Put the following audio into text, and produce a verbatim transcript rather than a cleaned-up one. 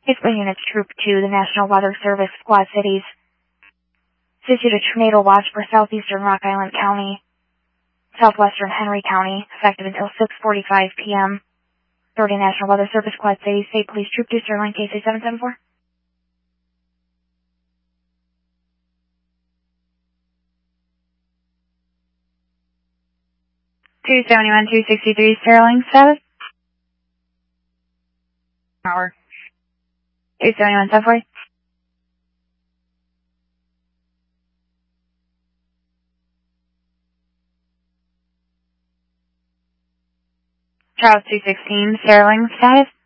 Baseball Units Troop two, the National Weather Service, Quad Cities, has issued a tornado watch for southeastern Rock Island County, southwestern Henry County, effective until six forty-five p m Authority National Weather Service, Quad Cities, State Police Troop two, Sterling, K C seven seven four. two seventy-one, two sixty-three, Sterling, status? Power. two seventy-one, seven forty. Charles two sixteen, Sterling, status?